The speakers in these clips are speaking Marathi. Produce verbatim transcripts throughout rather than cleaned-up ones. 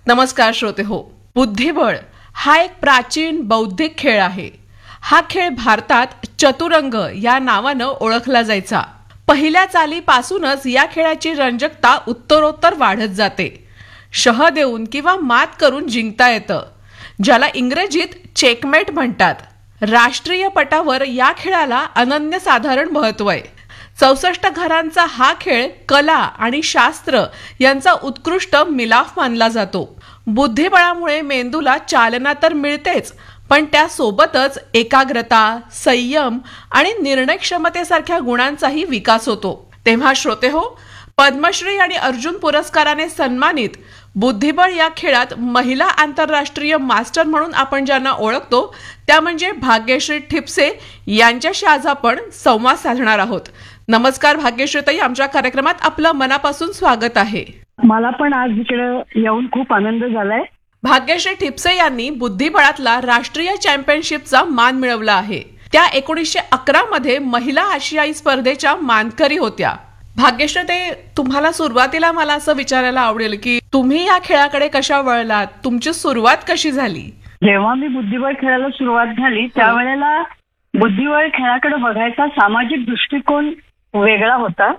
नमस्कार श्रोते हो. बुद्धिबळ हा एक प्राचीन बौद्धिक खेळ आहे. हा खेळ भारतात चतुरंग या नावानं ओळखला जायचा. पहिल्या चालीपासूनच या खेळाची रंजकता उत्तरोत्तर वाढत जाते. शह देऊन किंवा मात करून जिंकता येतं, ज्याला इंग्रजीत चेकमेट म्हणतात. राष्ट्रीय पटावर या खेळाला अनन्यसाधारण महत्व आहे. चौसष्ट घरांचा हा खेळ कला आणि शास्त्र यांचा उत्कृष्ट मिलाफ मानला जातो. बुद्धिबळामुळे मेंदूला चालना तर मिळतेच, पण त्यासोबतच एकाग्रता, संयम आणि निर्णय क्षमतेसारख्या गुणांचाही विकास होतो. तेव्हा श्रोते हो, पद्मश्री आणि अर्जुन पुरस्काराने सन्मानित बुद्धिबळ या खेळात महिला आंतरराष्ट्रीय मास्टर म्हणून आपण ज्यांना ओळखतो त्या म्हणजे भाग्यश्री ठिपसे यांच्याशी आज आपण संवाद साधणार आहोत. नमस्कार भाग्यश्रीताई, आमच्या कार्यक्रमात आपलं मनापासून स्वागत आहे. मला पण आज इकडे येऊन खूप आनंद झालाय. भाग्यश्री ठिपसे यांनी बुद्धिबळातला राष्ट्रीय चॅम्पियनशिपचा मान मिळवला आहे. त्या एकोणीसशे अकरा मध्ये महिला आशियाई स्पर्धेच्या मानकरी होत्या. भाग्यश्री, ते तुम्हाला सुरुवातीला मला असं विचारायला आवडेल की तुम्ही या खेळाकडे कशा वळलात, तुमची सुरुवात कशी झाली? जेव्हा मी बुद्धिबळ खेळायला सुरुवात झाली त्यावेळेला बुद्धिबळ खेळाकडे बघायचा सामाजिक दृष्टिकोन वेगळा होता.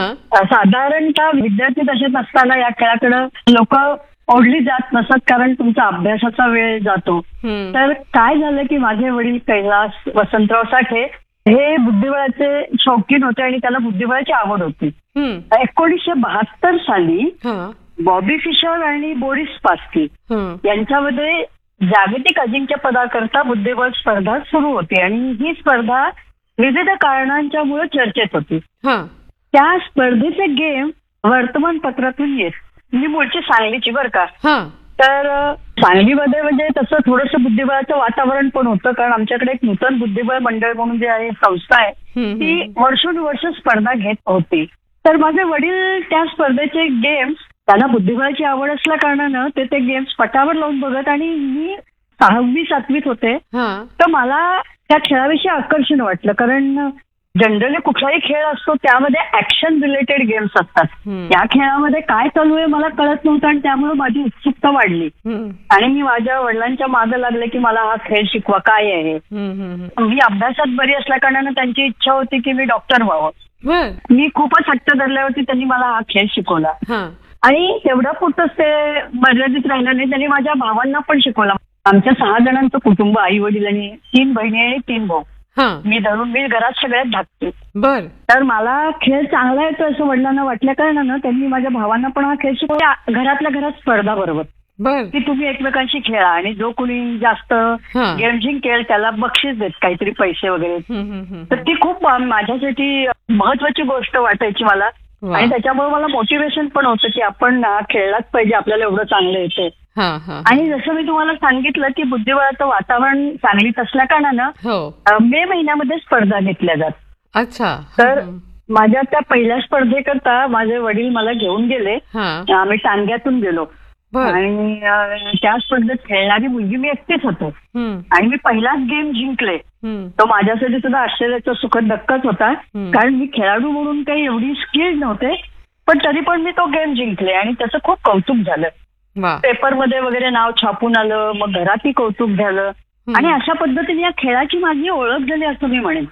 साधारणतः विद्यार्थी दशेत असताना या खेळाकडे लोक ओढली जात नसत, कारण तुमचा अभ्यासाचा वेळ जातो. तर काय झालं की माझे वडील कैलास वसंतराव साठे हे बुद्धिबळाचे शौकीन होते आणि त्याला बुद्धिबळाची आवड होती. एकोणीसशे बहात्तर साली बॉबी फिशर आणि बोरिस पास्की यांच्यामध्ये जागतिक अजिंक्यपदाकरता बुद्धिबळ स्पर्धा सुरू होती आणि ही स्पर्धा विविध कारणांच्यामुळे चर्चेत होती. त्या स्पर्धेचे गेम वर्तमानपत्रातून येत. मी मूळची सांगलीची बरं का. तर सांगलीमध्ये म्हणजे तसं थोडंसं बुद्धिबळाचं वातावरण पण होतं, कारण आमच्याकडे एक नूतन बुद्धिबळ मंडळ म्हणून जे आहे संस्था आहे ती वर्षोनुवर्ष स्पर्धा घेत होती. तर माझे वडील त्या स्पर्धेचे गेम्स, त्यांना बुद्धिबळाची आवड असल्या कारणानं ते ते गेम्स पटावर लावून बघत, आणि मी सहावी सातवीत होते तर मला त्या खेळाविषयी आकर्षण वाटलं. कारण जनरली कुठलाही खेळ असतो त्यामध्ये ऍक्शन रिलेटेड गेम्स असतात. या खेळामध्ये काय चालू आहे मला कळत नव्हतं आणि त्यामुळे माझी उत्सुकता वाढली आणि मी माझ्या वडिलांच्या मागे लागले की मला हा खेळ शिकवा, काय आहे. मी अभ्यासात बरी असल्या कारणानं त्यांची इच्छा होती की मी डॉक्टर व्हावं. मी खूपच हट्ट धरल्यावरती त्यांनी मला हा खेळ शिकवला आणि तेवढ्या पुरतंच ते मर्यादित राहिलं नाही, त्यांनी माझ्या भावांना पण शिकवला. आमच्या सहा जणांचं कुटुंब, आई वडील आणि तीन बहिणी आणि तीन भाऊ. मी धरून मी घरात सगळ्यात धाकते. बर. तर मला खेळ चांगला येतो असं वडिलांना वाटल्या कारणानं त्यांनी माझ्या भावांना पण हा खेळ शिकवला. घरातल्या घरात स्पर्धा बरोबर की तुम्ही एकमेकांशी खेळा आणि जो कोणी जास्त गेम जिंकेल त्याला बक्षीस देत काहीतरी पैसे वगैरे. तर ती खूप माझ्यासाठी महत्वाची गोष्ट वाटायची मला आणि त्याच्यामुळे मला मोटिवेशन पण होतं की आपण खेळलाच पाहिजे, आपल्याला एवढं चांगलं येते. आणि जसं मी तुम्हाला सांगितलं की बुद्धिबळाचं वातावरण सांगलीत असल्या कारणानं मे महिन्यामध्ये स्पर्धा घेतल्या जात. अच्छा. तर माझ्या त्या पहिल्या स्पर्धेकरता माझे वडील मला घेऊन गेले. आम्ही टांग्यातून गेलो आणि त्या स्पर्धेत खेळणारी मुलगी मी एकटीच होतो आणि मी पहिलाच गेम जिंकले. तो माझ्यासाठी सुद्धा आश्चर्याचा सुखद धक्काच होता, कारण मी खेळाडू म्हणून काही एवढी स्किल्ड नव्हते, पण तरी पण मी तो गेम जिंकले आणि त्याचं खूप कौतुक झालं. पेपरमध्ये वगैरे नाव छापून आलं, मग घरातही कौतुक झालं आणि अशा पद्धतीने या खेळाची माझी ओळख झाली असं मी म्हणेन.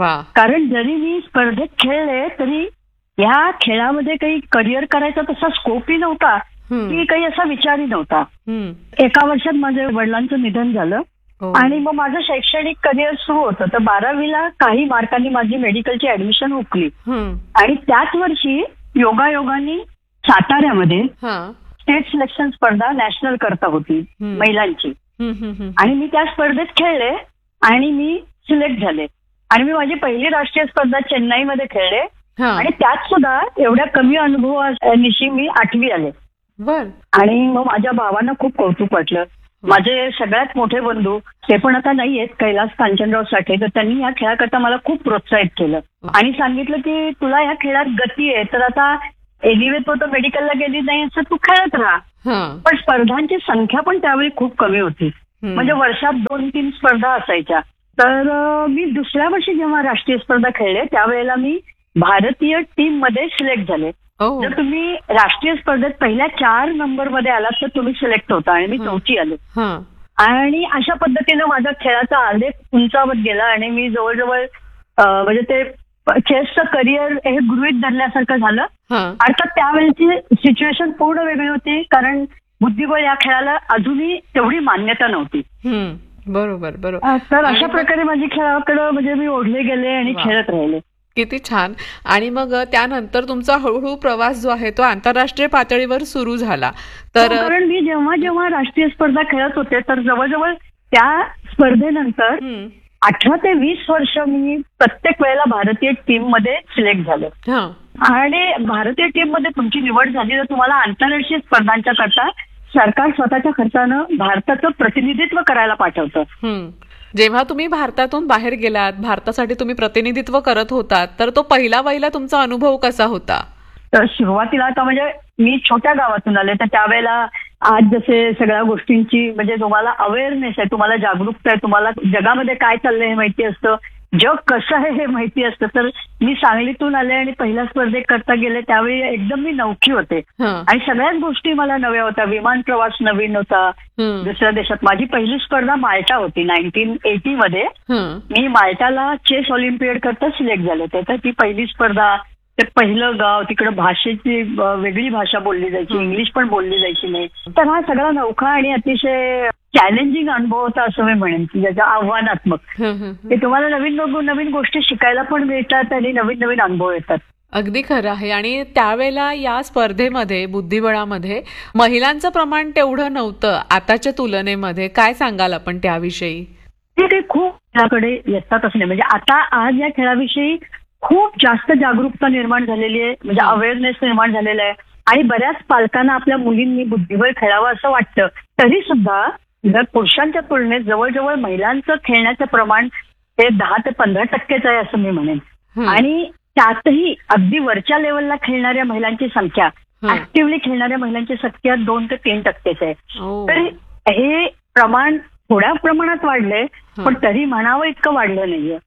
कारण जरी मी स्पर्धेत खेळले तरी या खेळामध्ये काही करिअर करायचा तसा स्कोपही नव्हता की काही असा विचारही नव्हता. एका वर्षात माझ्या वडिलांचं निधन झालं आणि मग माझं शैक्षणिक करिअर सुरू होतं. तर बारावीला काही मार्कांनी माझी मेडिकलची ऍडमिशन हुकली आणि त्याच वर्षी योगायोगाने साताऱ्यामध्ये स्टेट सिलेक्शन स्पर्धा नॅशनल करता होती महिलांची आणि मी त्या स्पर्धेत खेळले आणि मी सिलेक्ट झाले आणि मी माझी पहिली राष्ट्रीय स्पर्धा चेन्नईमध्ये खेळले आणि त्यात सुद्धा एवढ्या कमी अनुभवानिशी मी आठवी आले. आणि मग माझ्या भावांना खूप कौतुक वाटलं. माझे सगळ्यात मोठे बंधू, ते पण आता नाही आहेत, कैलास कांचनराव साठे, तर त्यांनी या खेळाकरता मला खूप प्रोत्साहित केलं आणि सांगितलं की तुला या खेळात गती आहे, तर आता एनिवे तो तर मेडिकलला गेली नाही असं तू खेळत राहा. पण स्पर्धांची संख्या पण त्यावेळी खूप कमी होती, म्हणजे वर्षात दोन तीन स्पर्धा असायच्या. तर मी दुसऱ्या वर्षी जेव्हा राष्ट्रीय स्पर्धा खेळले त्यावेळेला मी भारतीय टीम मध्ये सिलेक्ट झाले जर तुम्ही राष्ट्रीय स्पर्धेत पहिल्या चार नंबर मध्ये आलात तर तुम्ही सिलेक्ट होता आणि मी चौथी आले. आणि अशा पद्धतीनं माझा खेळाचा आलेख उंचावत गेला आणि मी जवळजवळ म्हणजे ते चेसचं करिअर हे गृहीत धरल्यासारखं झालं. अर्थात त्यावेळेची सिच्युएशन पूर्ण वेगळी होती, कारण बुद्धिबळ या खेळाला अजूनही तेवढी मान्यता नव्हती. बरोबर बरोबर. तर अशा प्रकारे माझी खेळाकडे म्हणजे मी ओढले गेले आणि खेळत राहिले. किती छान. आणि मग त्यानंतर तुमचा हळूहळू प्रवास जो आहे तो आंतरराष्ट्रीय पातळीवर सुरू झाला. तर कारण मी जेव्हा जेव्हा राष्ट्रीय स्पर्धा खेळत होते तर जवळजवळ त्या स्पर्धेनंतर अठरा ते वीस वर्ष मी प्रत्येक वेळेला भारतीय टीम मध्ये सिलेक्ट झाले. आणि भारतीय टीम मध्ये तुमची निवड झाली तर तुम्हाला आंतरराष्ट्रीय स्पर्धांच्या करता सरकार स्वतःच्या खर्चानं भारताचं प्रतिनिधित्व करायला पाठवतं. जेव्हा तुम्ही भारतातून बाहेर गेलात, भारतासाठी तुम्ही प्रतिनिधित्व करत होतात, तर तो पहिला पहिला तुमचा अनुभव कसा होता? तर सुरुवातीला आता म्हणजे मी छोट्या गावातून आले, तर त्यावेळेला आज जसे सगळ्या गोष्टींची म्हणजे तुम्हाला अवेअरनेस आहे, तुम्हाला जागरूकता आहे, तुम्हाला जगामध्ये काय चाललंय हे माहिती असतं, जग कसं आहे हे माहिती असतं. तर मी सांगलीतून आले आणि पहिल्या स्पर्धेत करता गेले त्यावेळी एकदम मी नवखी होते आणि सगळ्याच गोष्टी मला नव्या होत्या. विमान प्रवास नवीन होता दुसऱ्या देशात. माझी पहिली स्पर्धा माल्टा होती नाईन्टीन एटी मध्ये. मी माल्टाला चेस ऑलिम्पियड करता सिलेक्ट झाले होते. तर ती पहिली स्पर्धा, ते पहिलं गाव, तिकडे भाषेची वेगळी भाषा बोलली जायची, इंग्लिश पण बोलली जायची नाही. तर हा सगळा नौका आणि अतिशय चॅलेंजिंग अनुभव होता असं मी म्हणेन, की ज्याच्या आव्हानात्मक, की तुम्हाला नवीन नवीन गोष्टी शिकायला पण मिळतात आणि नवीन नवीन अनुभव येतात. अगदी खरं आहे. आणि त्यावेळेला या स्पर्धेमध्ये बुद्धिबळामध्ये महिलांचं प्रमाण तेवढं नव्हतं आताच्या तुलनेमध्ये. काय सांगाल आपण त्याविषयी? ते खूप त्याकडे येतातच नाही. म्हणजे आता आज या खेळाविषयी खूप जास्त जागरूकता निर्माण झालेली आहे, म्हणजे अवेअरनेस निर्माण झालेला आहे. आणि बऱ्याच पालकांना आपल्या मुलींनी बुद्धिबळ खेळावं असं वाटतं. तरी सुद्धा जर पुरुषांच्या तुलनेत जवळजवळ महिलांचं खेळण्याचं प्रमाण हे दहा ते पंधरा टक्केच आहे असं मी म्हणेन. आणि त्यातही अगदी वरच्या लेवलला खेळणाऱ्या महिलांची संख्या, ऍक्टिव्हली खेळणाऱ्या महिलांची संख्या दोन ते तीन टक्केच आहे. तर हे प्रमाण थोड्या प्रमाणात वाढलंय, पण तरी म्हणावं इतकं वाढलं नाहीये.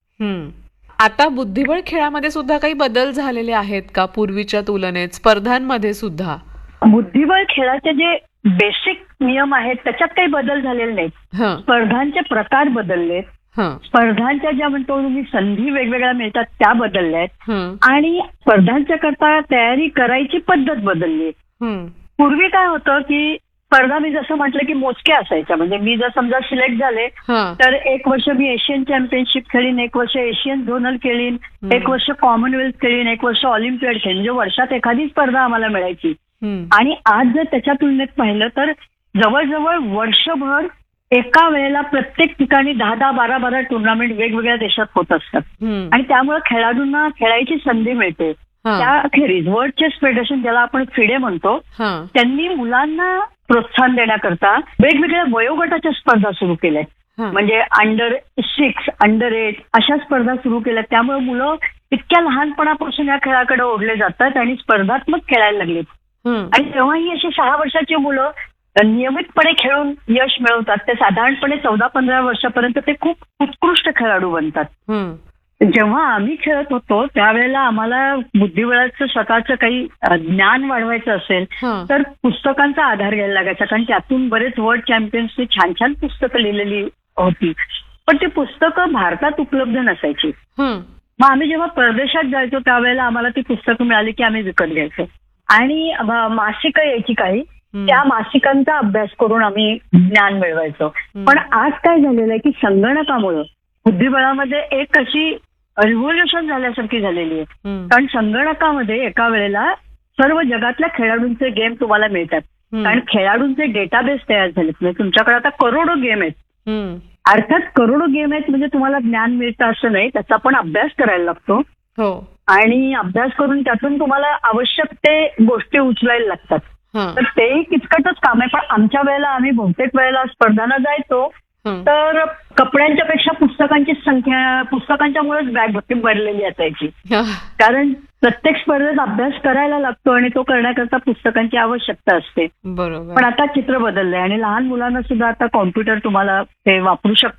आता बुद्धिबळ खेळामध्ये सुद्धा काही बदल झालेले आहेत का पूर्वीच्या तुलनेत, स्पर्धांमध्ये सुद्धा? बुद्धिबळ खेळाचे जे बेसिक नियम आहेत त्याच्यात काही बदल झालेले नाहीत. स्पर्धांचे प्रकार बदललेत, स्पर्धांच्या ज्या म्हणतो तुम्ही संधी वेगवेगळ्या मिळतात त्या बदलल्या आहेत, आणि स्पर्धांच्या करता तयारी करायची पद्धत बदलली. पूर्वी काय होतं की स्पर्धा मी जसं म्हटलं की मोजक्या असायच्या. म्हणजे मी जर समजा सिलेक्ट झाले तर एक वर्ष मी एशियन चॅम्पियनशिप खेळीन, एक वर्ष एशियन झोनल खेळीन, एक वर्ष कॉमनवेल्थ खेळीन, एक वर्ष ऑलिम्पियड खेळीन. म्हणजे वर्षात एखादी स्पर्धा आम्हाला मिळायची. आणि आज जर त्याच्या तुलनेत पाहिलं तर जवळजवळ वर्षभर एका वेळेला प्रत्येक ठिकाणी दहा दहा बारा बारा टुर्नामेंट वेगवेगळ्या देशात होत असतात. आणि त्यामुळे खेळाडूंना खेळायची संधी मिळते. त्याखेरीज वर्ल्ड चेस फेडरेशन, ज्याला आपण फिडे म्हणतो, त्यांनी मुलांना प्रोत्साहन देण्याकरता वेगवेगळ्या वयोगटाच्या स्पर्धा सुरू केल्या. म्हणजे अंडर सिक्स, अंडर एट अशा स्पर्धा सुरू केल्या. त्यामुळे मुलं इतक्या लहानपणापासून या खेळाकडे ओढले जातात आणि स्पर्धात्मक खेळायला लागलेत. आणि तेव्हा ही अशी सहा वर्षाची मुलं नियमितपणे खेळून यश मिळवतात. ते साधारणपणे चौदा पंधरा वर्षापर्यंत ते खूप उत्कृष्ट खेळाडू बनतात. जेव्हा आम्ही खेळत होतो त्यावेळेला आम्हाला बुद्धिबळाचं स्वतःचं काही ज्ञान वाढवायचं असेल तर पुस्तकांचा आधार घ्यायला लागायचा, कारण त्यातून बरेच वर्ल्ड चॅम्पियन्सची छान छान पुस्तकं लिहिलेली होती. पण ती पुस्तकं भारतात उपलब्ध नसायची. मग आम्ही जेव्हा परदेशात जायचो त्यावेळेला आम्हाला ती पुस्तकं मिळाली की आम्ही विकत घ्यायचो. आणि मासिकं यायची काही, त्या मासिकांचा अभ्यास करून आम्ही ज्ञान मिळवायचो. पण आज काय झालेलं आहे की संगणकामुळं बुद्धिबळामध्ये एक अशी रिव्होल्युशन झाल्यासारखी झालेली आहे. कारण संगणकामध्ये एका वेळेला सर्व जगातल्या खेळाडूंचे गेम तुम्हाला मिळतात. कारण खेळाडूंचे डेटाबेस तयार झालेत. म्हणजे तुमच्याकडे आता करोडो गेम आहेत. अर्थात करोडो गेम आहेत म्हणजे तुम्हाला ज्ञान मिळतं असं नाही, त्याचा पण अभ्यास करायला लागतो. आणि अभ्यास करून त्यातून तुम्हाला आवश्यक ते गोष्टी उचलायला लागतात. तर तेही किचकटच काम आहे. पण आमच्या वेळेला आम्ही बहुतेक वेळेला स्पर्धांना जायचो तर कपड्यांच्या पेक्षा पुस्तकांची संख्या, पुस्तकांच्या मुळेच बॅग भरती भरलेली असायची. कारण प्रत्येक स्पर्धेत अभ्यास करायला लागतो आणि तो करण्याकरता पुस्तकांची आवश्यकता असते. बरोबर. पण आता चित्र बदललंय आणि लहान मुलांना सुद्धा आता कॉम्प्युटर तुम्हाला ते वापरू शकतात.